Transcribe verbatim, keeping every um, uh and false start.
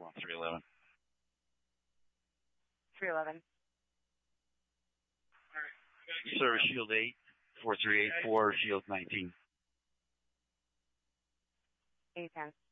Well, three eleven. three eleven. Service Shield eight, four three eight four, Shield nineteen. eight ten.